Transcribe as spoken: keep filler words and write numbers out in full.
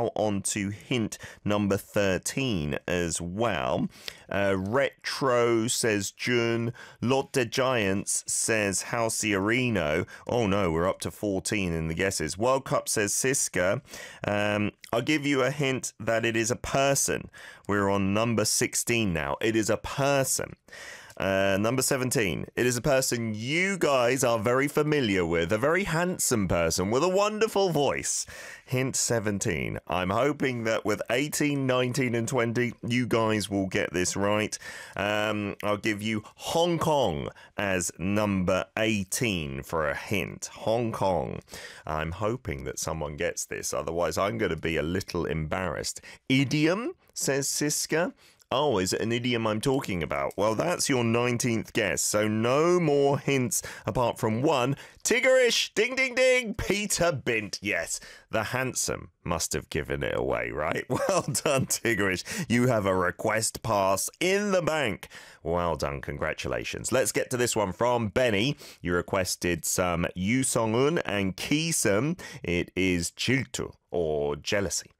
now on to hint number thirteen as well. Uh, Retro says Jun. Lotte Giants says Halciarino. Oh no, we're up to fourteen in the guesses. World Cup says Siska. Um, I'll give you a hint that it is a person. We're on number sixteen now. It is a person. Uh, number seventeen. It is a person you guys are very familiar with. A very handsome person with a wonderful voice. Hint seventeen. I'm hoping that with eighteen, nineteen and twenty, you guys will get this right. Um, I'll give you Hong Kong as number eighteen for a hint. Hong Kong. I'm hoping that someone gets this. Otherwise, I'm going to be a little embarrassed. Idiom, says Siska. Oh, is it an idiom I'm talking about? Well, that's your nineteenth guess, so no more hints apart from one. Tiggerish! Ding, ding, ding! Peter Bint. Yes, the handsome must have given it away, right? Well done, Tiggerish. You have a request pass in the bank. Well done, congratulations. Let's get to this one from Benny. You requested some Yoo Song-un and Ki-sum. It is Jiltu, or jealousy.